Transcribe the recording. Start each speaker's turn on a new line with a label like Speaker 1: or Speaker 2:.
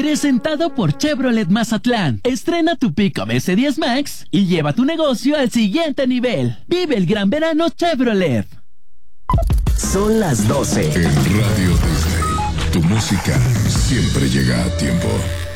Speaker 1: Presentado por Chevrolet Mazatlán. Estrena tu Pickup S10 Max y lleva tu negocio al siguiente nivel. Vive el gran verano Chevrolet.
Speaker 2: Son las 12.
Speaker 3: En Radio Disney, tu música siempre llega a tiempo.